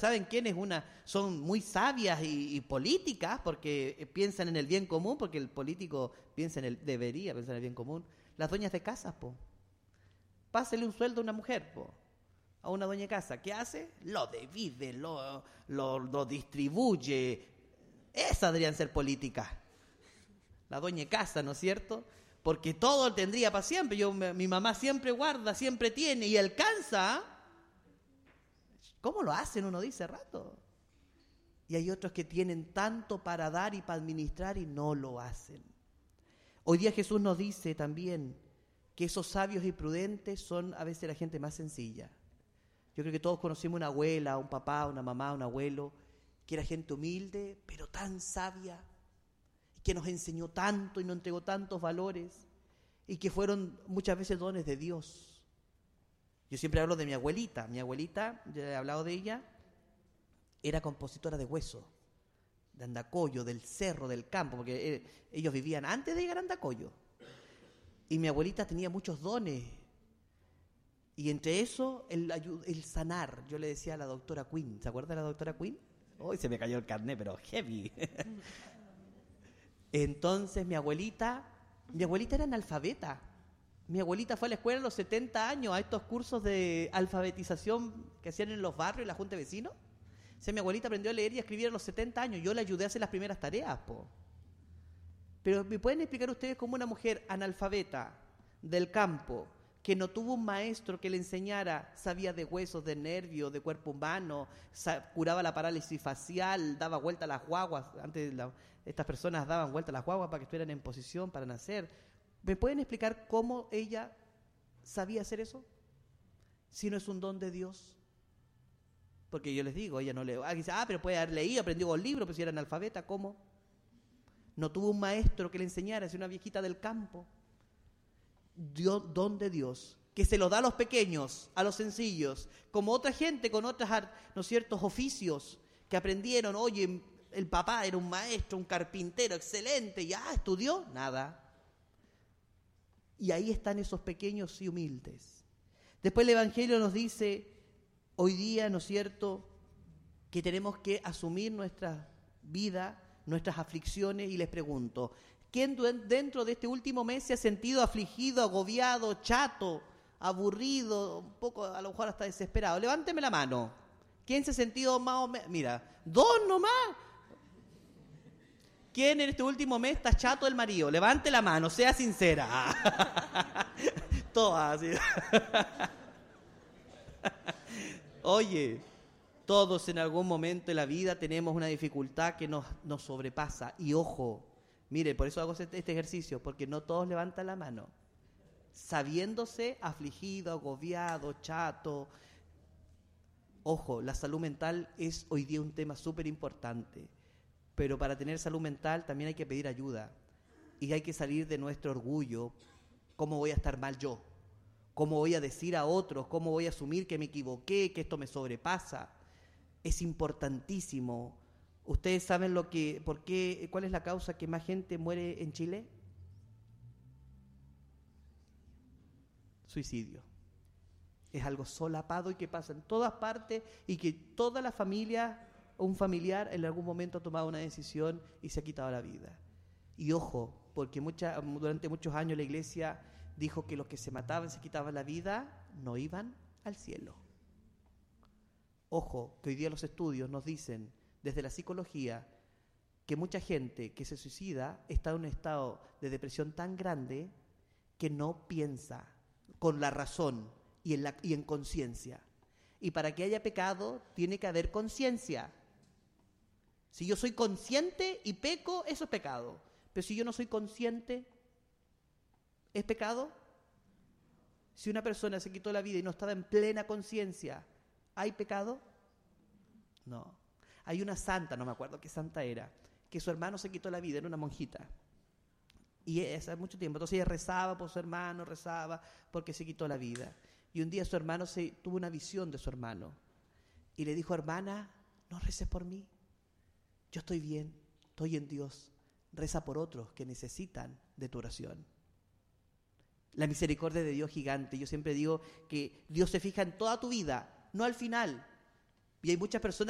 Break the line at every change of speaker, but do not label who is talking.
¿saben quiénes son muy sabias y políticas porque piensan en el bien común? Porque el político debería pensar en el bien común. Las dueñas de casas, po. Pásele un sueldo a una mujer, po, a una dueña de casa. ¿Qué hace? Lo divide, lo distribuye. Esas deberían ser políticas. La dueña de casa, ¿no es cierto? Porque todo tendría para siempre. Mi mamá siempre guarda, siempre tiene y alcanza. ¿Cómo lo hacen? Uno dice rato. Y hay otros que tienen tanto para dar y para administrar y no lo hacen. Hoy día Jesús nos dice también que esos sabios y prudentes son a veces la gente más sencilla. Yo creo que todos conocimos una abuela, un papá, una mamá, un abuelo, que era gente humilde, pero tan sabia, y que nos enseñó tanto y nos entregó tantos valores, y que fueron muchas veces dones de Dios. Yo siempre hablo de mi abuelita. Mi abuelita, ya he hablado de ella, era compositora de hueso, de Andacollo, del cerro, del campo, porque ellos vivían antes de llegar a Andacollo. Y mi abuelita tenía muchos dones. Y entre eso, el sanar. Yo le decía a la doctora Quinn. ¿Se acuerda de la doctora Quinn? Hoy se me cayó el carnet, pero heavy. Entonces mi abuelita era analfabeta. Mi abuelita fue a la escuela a los 70 años, a estos cursos de alfabetización que hacían en los barrios y la junta de vecinos. O sea, mi abuelita aprendió a leer y a escribir a los 70 años. Yo le ayudé a hacer las primeras tareas, po. Pero ¿me pueden explicar ustedes cómo una mujer analfabeta del campo, que no tuvo un maestro que le enseñara, sabía de huesos, de nervios, de cuerpo humano, curaba la parálisis facial, daba vuelta a las guaguas? Antes estas personas daban vuelta a las guaguas para que estuvieran en posición para nacer. ¿Me pueden explicar cómo ella sabía hacer eso? Si no es un don de Dios. Porque yo les digo, ella no le... dice, pero puede haber leído, aprendió un libro, pero si era analfabeta, ¿cómo? No tuvo un maestro que le enseñara, es una viejita del campo. Don de Dios, que se lo da a los pequeños, a los sencillos, como otra gente con otras, ¿no es cierto?, oficios que aprendieron. Oye, el papá era un maestro, un carpintero excelente, ya estudió, nada. Y ahí están esos pequeños y humildes. Después el Evangelio nos dice, hoy día, ¿no es cierto?, que tenemos que asumir nuestra vida, nuestras aflicciones, y les pregunto, ¿quién dentro de este último mes se ha sentido afligido, agobiado, chato, aburrido, un poco, a lo mejor hasta desesperado? Levánteme la mano. ¿Quién se ha sentido más o menos? Mira, 2 nomás. ¿Quién en este último mes está chato del marido? Levante la mano, sea sincera. Todas. ¿Sí? Oye, todos en algún momento de la vida tenemos una dificultad que nos sobrepasa. Y ojo, mire, por eso hago este ejercicio, porque no todos levantan la mano. Sabiéndose afligido, agobiado, chato. Ojo, la salud mental es hoy día un tema súper importante. Pero para tener salud mental también hay que pedir ayuda. Y hay que salir de nuestro orgullo. ¿Cómo voy a estar mal yo? ¿Cómo voy a decir a otros? ¿Cómo voy a asumir que me equivoqué, que esto me sobrepasa? Es importantísimo. ¿Ustedes saben cuál es la causa que más gente muere en Chile? Suicidio. Es algo solapado y que pasa en todas partes y que toda la familia... un familiar en algún momento ha tomado una decisión y se ha quitado la vida. Y ojo, porque durante muchos años la iglesia dijo que los que se mataban, se quitaban la vida, no iban al cielo. Ojo, que hoy día los estudios nos dicen, desde la psicología, que mucha gente que se suicida está en un estado de depresión tan grande que no piensa con la razón y en conciencia. Y para que haya pecado, tiene que haber conciencia. Si yo soy consciente y peco, eso es pecado. Pero si yo no soy consciente, ¿es pecado? Si una persona se quitó la vida y no estaba en plena conciencia, ¿hay pecado? No. Hay una santa, no me acuerdo qué santa era, que su hermano se quitó la vida, era una monjita. Y hace mucho tiempo. Entonces ella rezaba por su hermano, rezaba porque se quitó la vida. Y un día su hermano tuvo una visión de su hermano. Y le dijo, hermana, no reces por mí. Yo estoy bien, estoy en Dios. Reza por otros que necesitan de tu oración. La misericordia de Dios gigante. Yo siempre digo que Dios se fija en toda tu vida, no al final. Y hay muchas personas